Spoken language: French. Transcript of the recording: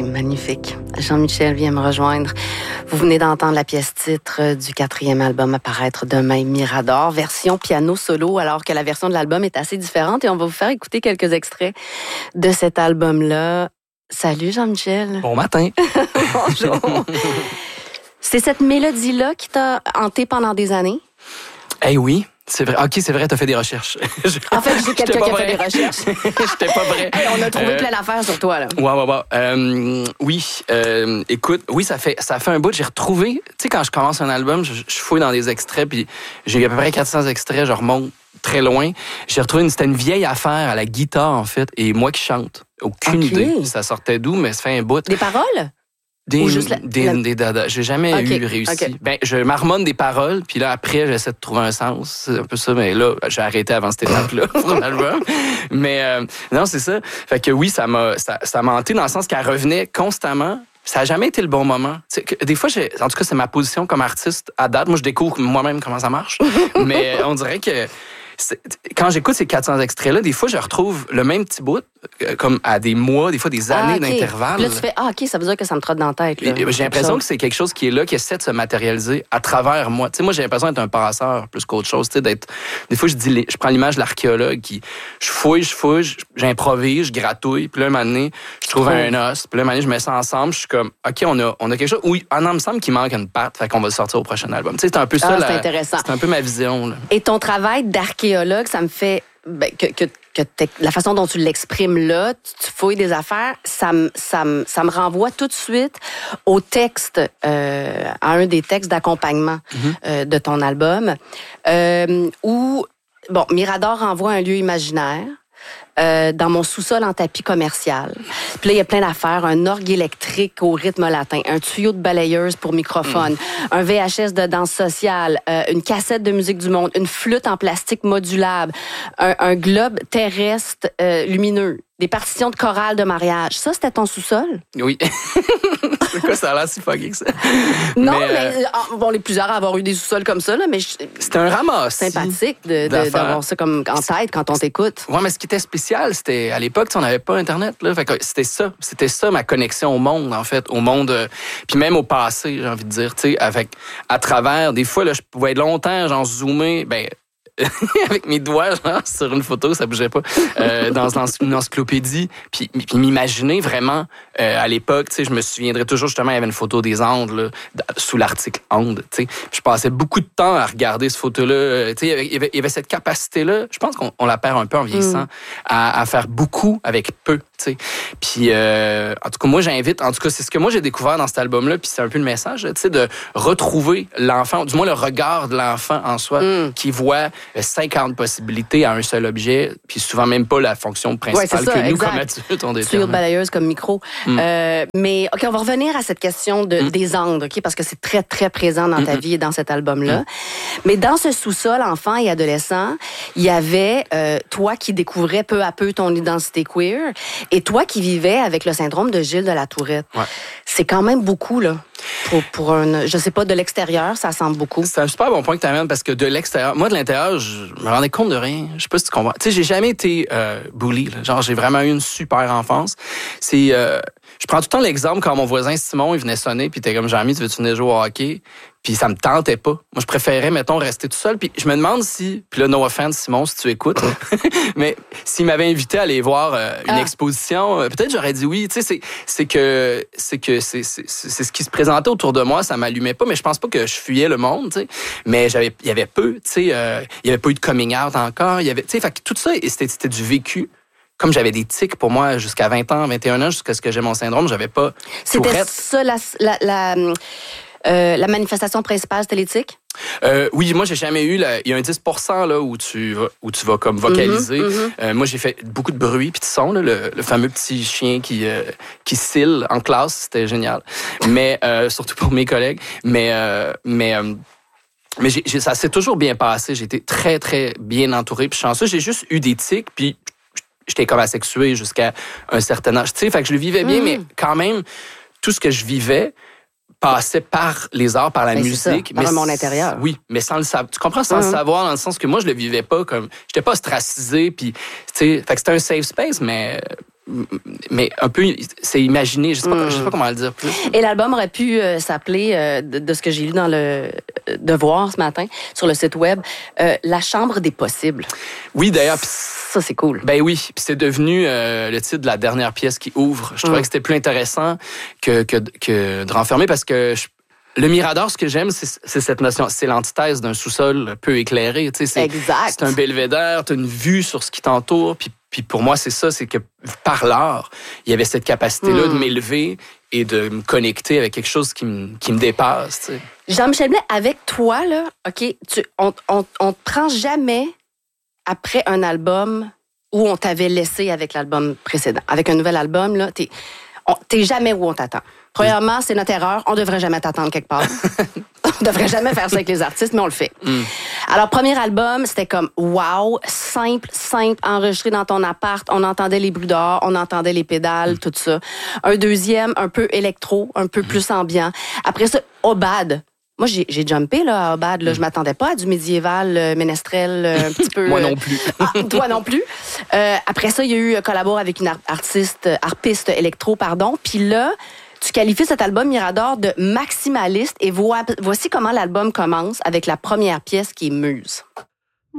c'est magnifique. Jean-Michel vient me rejoindre. Vous venez d'entendre la pièce titre du 4e album à paraître demain, Mirador, version piano solo, alors que la version de l'album est assez différente et on va vous faire écouter quelques extraits de cet album-là. Salut Jean-Michel. Bon matin. Bonjour. C'est cette mélodie-là qui t'a hanté pendant des années? Eh oui, c'est vrai. OK, c'est vrai, t'as fait des recherches. En fait, j'ai quelqu'un qui a fait des recherches. J'étais pas vrai. Hey, on a trouvé plein d'affaires sur toi, là. Ouais. Oui, écoute, oui, ça fait un bout. J'ai retrouvé, tu sais, quand je commence un album, je fouille dans des extraits, puis j'ai à peu près 400 extraits, je remonte très loin. J'ai retrouvé c'était une vieille affaire à la guitare, en fait, et moi qui chante. Aucune idée. Ça sortait d'où, mais ça fait un bout. Des paroles? Des dadas. J'ai jamais réussi. Okay. Ben, je marmonne des paroles, puis là, après, j'essaie de trouver un sens. C'est un peu ça, mais là, j'ai arrêté avant cette étape-là pour l'album. Mais non, c'est ça. Fait que oui, ça m'a hanté dans le sens qu'elle revenait constamment. Ça n'a jamais été le bon moment. Des fois, en tout cas, c'est ma position comme artiste à date. Moi, je découvre moi-même comment ça marche. Mais on dirait que quand j'écoute ces 400 extraits-là, des fois, je retrouve le même petit bout, comme à des mois, des fois des années d'intervalle. Puis là, tu fais, OK, ça veut dire que ça me trotte dans la tête. Là. J'ai l'impression que c'est quelque chose qui est là, qui essaie de se matérialiser à travers moi. Tu sais, moi, j'ai l'impression d'être un passeur plus qu'autre chose. Tu sais, des fois, je prends l'image de l'archéologue qui, je fouille, j'improvise, je gratouille, puis là, un moment donné, je trouve un os, puis là, un moment donné, je mets ça ensemble, je suis comme, OK, on a quelque chose. Oui, il me semble qu'il manque une patte, fait qu'on va le sortir au prochain album. Tu sais, c'est un peu ça. C'est intéressant. C'est un peu ma vision, là. Et ton travail d'archéologue, ça me fait que la façon dont tu l'exprimes là, tu fouilles des affaires, ça me renvoie tout de suite au texte, à un des textes d'accompagnement de ton album, où, Mirador renvoie à un lieu imaginaire. Dans mon sous-sol en tapis commercial. Puis là, il y a plein d'affaires. Un orgue électrique au rythme latin, un tuyau de balayeuse pour microphone, un VHS de danse sociale, une cassette de musique du monde, une flûte en plastique modulable, un globe terrestre lumineux, des partitions de chorale de mariage. Ça, c'était ton sous-sol? Oui. C'est quoi, ça a l'air si fucké que ça? Non, mais on est plusieurs à avoir eu des sous-sols comme ça, là, mais c'était un ramassis. Sympathique d'avoir ça comme en tête quand on t'écoute. Oui, mais ce qui était spécial, c'était à l'époque, on n'avait pas Internet. Là, fait que c'était ça ma connexion au monde, en fait, au monde, puis même au passé, j'ai envie de dire, tu sais, à travers, des fois, là, je pouvais être longtemps, zoomer, avec mes doigts, sur une photo, ça bougeait pas, dans une encyclopédie, puis m'imaginer vraiment, à l'époque, tu sais, je me souviendrai toujours, justement, il y avait une photo des Andes, là, sous l'article Andes, tu sais. Je passais beaucoup de temps à regarder cette photo-là, tu sais, il y avait cette capacité-là, je pense qu'on la perd un peu en vieillissant, à faire beaucoup avec peu, tu sais. Puis, en tout cas, moi, c'est ce que moi j'ai découvert dans cet album-là, puis c'est un peu le message, tu sais, de retrouver l'enfant, du moins le regard de l'enfant en soi, qui voit 50 possibilités à un seul objet, puis souvent même pas la fonction principale que nous, comme adultes, on détermine. Tuyau de balayeuse comme micro. Mais, OK, on va revenir à cette question des Andes, OK, parce que c'est très, très présent dans ta vie et dans cet album-là. Mais dans ce sous-sol, enfant et adolescent, il y avait toi qui découvrais peu à peu ton identité queer et toi qui vivais avec le syndrome de Gilles de la Tourette. Ouais. C'est quand même beaucoup, là. Pour je sais pas, de l'extérieur, ça semble beaucoup. C'est un super bon point que tu amènes parce que de l'extérieur, moi de l'intérieur, je me rendais compte de rien. Je sais pas si tu comprends. Tu sais, j'ai jamais été bully. Là. Genre, j'ai vraiment eu une super enfance. Je prends tout le temps l'exemple quand mon voisin Simon, il venait sonner, puis t'es comme, Jean-Mi, tu veux-tu venir jouer au hockey? Puis ça me tentait pas. Moi, je préférais, mettons, rester tout seul. Puis je me demande si, puis là, no offense, Simon, si tu écoutes, mais s'il m'avait invité à aller voir une exposition, peut-être j'aurais dit oui. Tu sais, c'est ce qui se présentait autour de moi, ça m'allumait pas, mais je pense pas que je fuyais le monde, tu sais. Mais il y avait peu, tu sais, il y avait pas eu de coming out encore. Il y avait, tu sais, fait que tout ça, c'était du vécu. Comme j'avais des tics pour moi jusqu'à 20 ans, 21 ans, jusqu'à ce que j'ai mon syndrome, j'avais pas C'était ça la manifestation principale, c'était les tics? Oui, moi, j'ai jamais eu... Il y a un 10% là, où tu vas comme vocaliser. Moi, j'ai fait beaucoup de bruit puis de son. Là, le fameux petit chien qui cille en classe, c'était génial. Mais surtout pour mes collègues. Mais ça s'est toujours bien passé. J'ai été très, très bien entouré puis chanceux. J'ai juste eu des tics puis j'étais comme asexué jusqu'à un certain âge. Tu sais, fait que je le vivais bien, mais quand même, tout ce que je vivais passait par les arts, par la musique. Par mon intérieur. Oui, mais sans le savoir. Tu comprends, sans le savoir, dans le sens que moi, je le vivais pas comme... J'étais pas ostracisé, puis... Tu sais, fait que c'était un safe space, mais mais un peu, c'est imaginé. Je sais pas comment le dire plus. Et l'album aurait pu s'appeler, de ce que j'ai lu dans le Devoir ce matin, sur le site web, La chambre des possibles. Oui, d'ailleurs. Ça, c'est cool. Ben oui, puis c'est devenu le titre de la dernière pièce qui ouvre. Je trouvais que c'était plus intéressant que de renfermer parce que le Mirador, ce que j'aime, c'est cette notion, c'est l'antithèse d'un sous-sol peu éclairé. Tu sais, exact. C'est un belvédère, tu as une vue sur ce qui t'entoure. Puis pour moi, c'est ça, c'est que par l'art, il y avait cette capacité-là de m'élever et de me connecter avec quelque chose qui me dépasse. Tu sais. Jean-Michel Blais, avec toi, là, OK, on te prend jamais après un album où on t'avait laissé avec l'album précédent. Avec un nouvel album, là, t'es jamais où on t'attend. Premièrement, c'est notre erreur. On devrait jamais t'attendre quelque part. On devrait jamais faire ça avec les artistes, mais on le fait. Alors, premier album, c'était comme wow, simple, enregistré dans ton appart. On entendait les bruits dehors, on entendait les pédales, tout ça. Un deuxième, un peu électro, un peu plus ambiant. Après ça, Obad. Moi, j'ai jumpé là, à Obad. Là. Je m'attendais pas à du médiéval, ménestrel, un petit peu... Moi non plus. Toi non plus. Après ça, il y a eu collabore avec une harpiste électro, pardon. Puis là, tu qualifies cet album Mirador de maximaliste et voici comment l'album commence avec la première pièce qui est Muse.